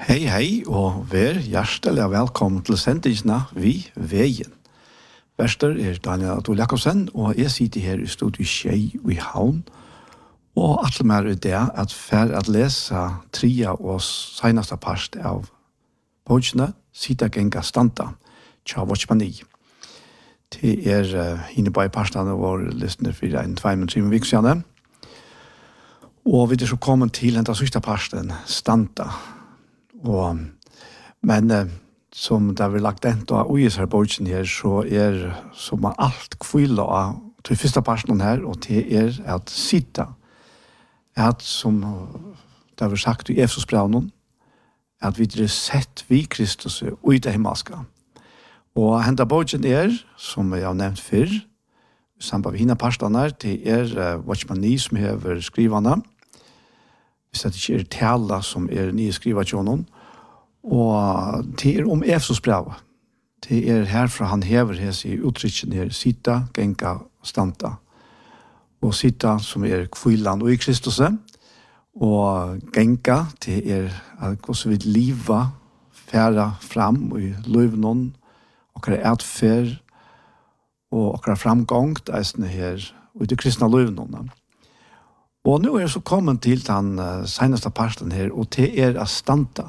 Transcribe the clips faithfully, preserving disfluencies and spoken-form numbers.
Hei, hei, og vær hjertelig velkommen til sendingsna Vi Veien. Verster er Daniel Adol Jakobsen, og jeg sitter her i studiet Skjei i Havn. Og alt mer er det at for at lese tria og seneste part av bøkene, Sita Genga Stanta, Tja Watchmani. Det er uh, inne på i partene vår listene for en tvei med tre med viksjane. Og vi er så kommet til den siste parten, Stanta. Og, men eh, som det har lagt ent av Oyes her bøkken her, så er som man alt kvillet av til første parten her, og det er at sitte, at som det har sagt i Efesosbrevnen, at vi er sett vi Kristus og i det himmelske. Og hentet bøkken er, som jeg har nevnt før, sammen med henne partene her, det er uh, Watchmani som har skrivende, hvis det ikke er tala som er nye skrivet til noen. Og det er om Efesosbrevet. Det er herfra han hever hes i uttrykken her, Sita, Genga, Stanta. Og Sita som er kvillan og i Kristus. Og Genga, det er hvordan vi liva, færa fram i løvnån, og hva er atfer, og hva er framgångt, eisne her, og i det kristne løvnån. Og nå er jeg så kommet til den uh, seneste parten her, og det er å stanta.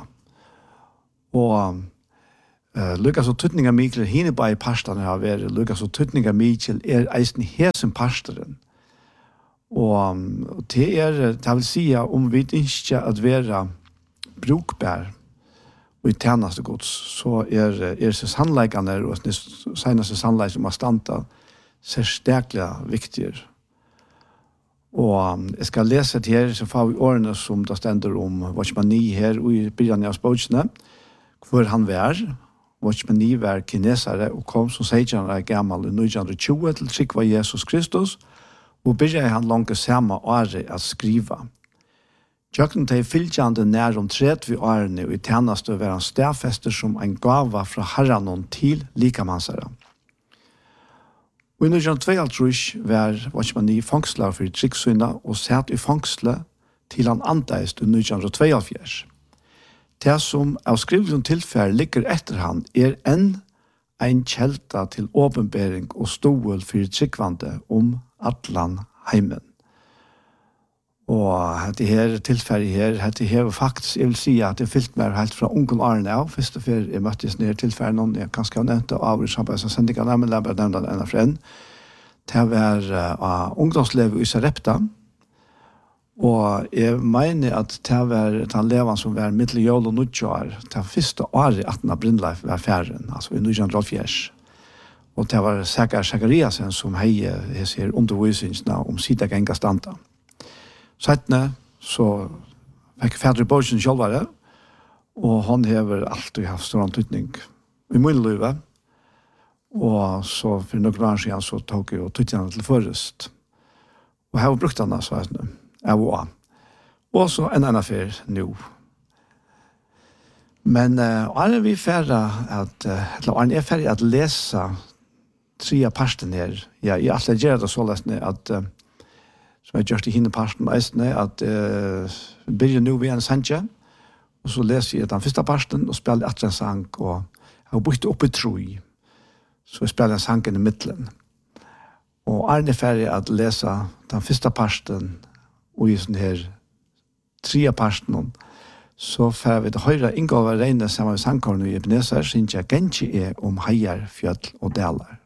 Og uh, lykkes og tøtninger Mikkel, henne bare i parten har vært, lykkes og tøtninger Mikkel er eisen hesen parsteren. Og um, det er, det vil si, om vi ikke at være brukbær og i tjeneste gods, så er, er det sannleggene og det seneste sannleggene som har stanta særlig viktigere. Og um, jeg skal lese det her, så får vi årene som det stender om Watchmani her, og i begynnelsen av spåkene, hvor han var. Watchmani var kinesere, og kom som seksten år gammel i nitten tjue til trykk var Jesus Kristus, og begynte han langt samme året å skrive. Tjøkken til fylkjende nær om tretti årene, og i tjeneste var han stedfester som en gave fra herren til likamannsere. Og i nitten tjueto var Watchmani fangslet for tryggsynene og satt i fangslet til han andeist i nitten tjueto. Det som av skrivelse tilfelle ligger etter han er enn en kjelta til åpenbering og stål for tryggvande om atlan heimen. Og dette her tilfelle her, dette her faktisk, jeg vil si at det fyllt meg helt fra onkel Arne av, først og før jeg møttes ned tilfelle noen, jeg kanskje har nevnt av av samarbeidssendinger, men jeg bare nevnt av en av freden. Det var uh, ungdomslevet i Sarepta, og jeg mener at det var den leven som var middel jøl og nødgjør, det første året at den Brindleif var ferden, altså i nitten tolv. Og det var Sekar Sekariasen som heier, jeg ser, undervisningsene om Sita Genga Stanta. Settene så fikk Fedre Borgen selvare, og han har alltid hatt stor antydning i min liv. Og så for noen år siden så tok jeg og tøttene til forrest. Og jeg har brukt henne, så jeg nå. Jeg var. Og så en annen fyr nå. Men uh, er vi ferdig at, uh, eller er ferdig at lese tre av parten her. Ja, jeg alltid gjør det så løsende at uh, som jeg gjør til henne parten eisene, at uh, vi begynner nå ved en sanje, og så leser jeg den første parten, og spiller etter en sang, og jeg har brukt opp i tro i, så jeg spiller sangen i midtelen. Og er det ferdig at lese den første parten, og i sånne her tre parten, så får vi det høyre inngående regne sammen med sangkornet i Ebenezer, synes jeg gengi er om heier, fjøll og deler.